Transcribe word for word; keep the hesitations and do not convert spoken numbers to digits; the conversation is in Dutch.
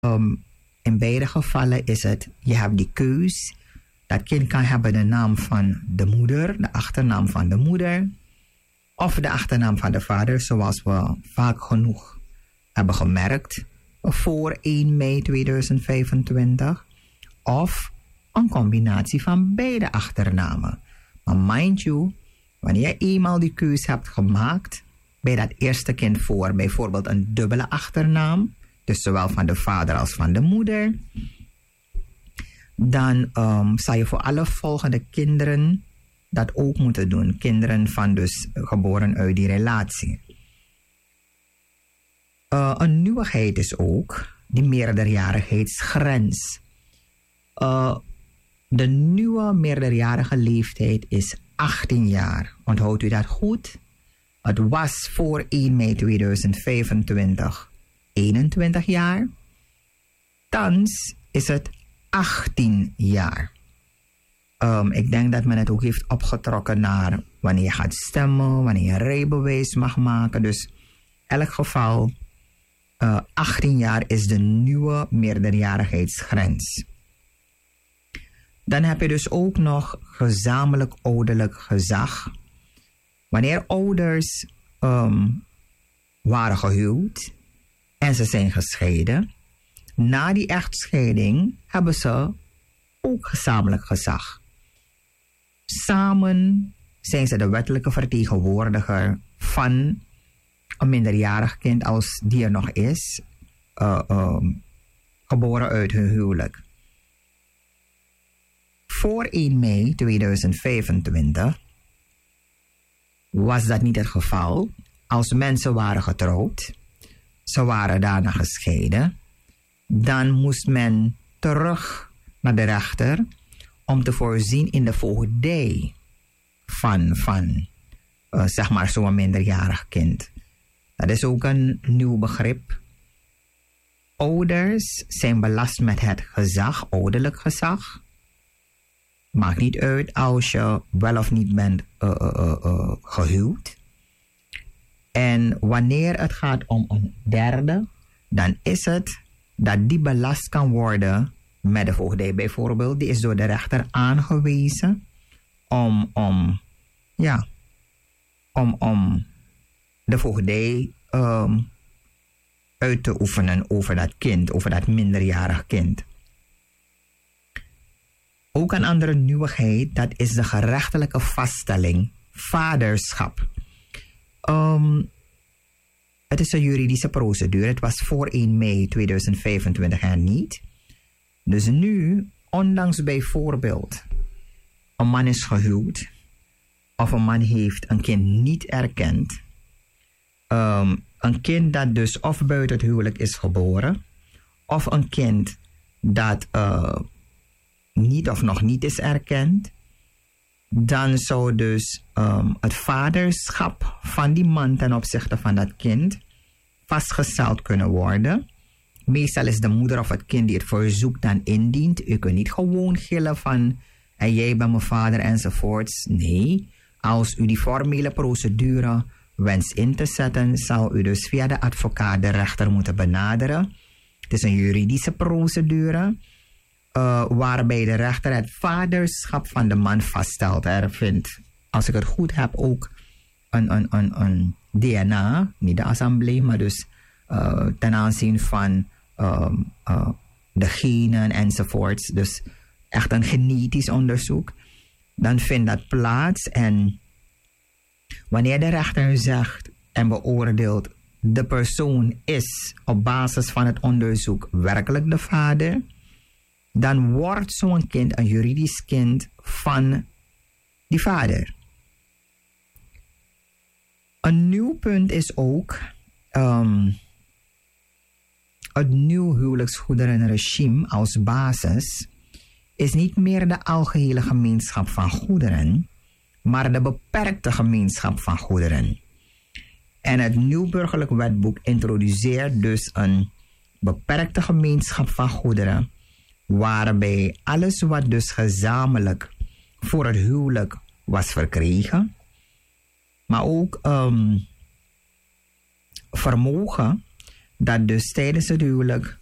Um, in beide gevallen is het, je hebt die keus. Dat kind kan hebben de naam van de moeder, de achternaam van de moeder. Of de achternaam van de vader, zoals we vaak genoeg hebben gemerkt. Voor één mei tweeduizend vijfentwintig. Of een combinatie van beide achternamen. Maar mind you, wanneer je eenmaal die keus hebt gemaakt bij dat eerste kind voor bijvoorbeeld een dubbele achternaam, dus zowel van de vader als van de moeder, dan um, zal je voor alle volgende kinderen dat ook moeten doen. Kinderen van dus geboren uit die relatie. Uh, een nieuwigheid is ook die meerderjarigheidsgrens. Uh, de nieuwe meerderjarige leeftijd is achttien jaar. Onthoudt u dat goed? Het was voor één mei tweeduizend vijfentwintig eenentwintig jaar. Thans is het achttien jaar. Um, ik denk dat men het ook heeft opgetrokken naar wanneer je gaat stemmen, wanneer je een rijbewijs mag maken. Dus in elk geval, uh, achttien jaar is de nieuwe meerderjarigheidsgrens. Dan heb je dus ook nog gezamenlijk ouderlijk gezag. Wanneer ouders um, waren gehuwd en ze zijn gescheiden, na die echtscheiding hebben ze ook gezamenlijk gezag. Samen zijn ze de wettelijke vertegenwoordiger van een minderjarig kind als die er nog is, uh, um, geboren uit hun huwelijk. Voor één mei tweeduizend vijfentwintig was dat niet het geval. Als mensen waren getrouwd, ze waren daarna gescheiden, dan moest men terug naar de rechter om te voorzien in de voogdij van, van uh, zeg maar zo'n minderjarig kind. Dat is ook een nieuw begrip. Ouders zijn belast met het gezag, ouderlijk gezag. Maakt niet uit als je wel of niet bent uh, uh, uh, uh, gehuwd. En wanneer het gaat om een derde, dan is het dat die belast kan worden met de voogdij bijvoorbeeld. Die is door de rechter aangewezen om, om, ja, om, om de voogdij um, uit te oefenen over dat kind, over dat minderjarig kind. Ook een andere nieuwigheid, dat is de gerechtelijke vaststelling vaderschap. Um, het is een juridische procedure. Het was voor één mei tweeduizend vijfentwintig en niet. Dus nu, ondanks bijvoorbeeld een man is gehuwd of een man heeft een kind niet erkend. Um, een kind dat dus of buiten het huwelijk is geboren, of een kind dat uh, niet of nog niet is erkend, dan zou dus um, het vaderschap van die man ten opzichte van dat kind vastgesteld kunnen worden. Meestal is de moeder of het kind die het verzoek dan indient. U kunt niet gewoon gillen van en jij bent mijn vader enzovoorts. Nee, als u die formele procedure wenst in te zetten, zal u dus via de advocaat de rechter moeten benaderen. Het is een juridische procedure uh, waarbij de rechter het vaderschap van de man vaststelt. Er vindt, als ik het goed heb, ook een, een, een, een D N A, niet de assemblee, maar dus uh, ten aanzien van um, uh, de genen enzovoorts. Dus echt een genetisch onderzoek. Dan vindt dat plaats en wanneer de rechter zegt en beoordeelt de persoon is op basis van het onderzoek werkelijk de vader, dan wordt zo'n kind een juridisch kind van die vader. Een nieuw punt is ook um, het nieuw huwelijksgoederenregime als basis is niet meer de algehele gemeenschap van goederen, maar de beperkte gemeenschap van goederen. En het nieuw burgerlijk wetboek introduceert dus een beperkte gemeenschap van goederen, waarbij alles wat dus gezamenlijk voor het huwelijk was verkregen, maar ook um, vermogen dat dus tijdens het huwelijk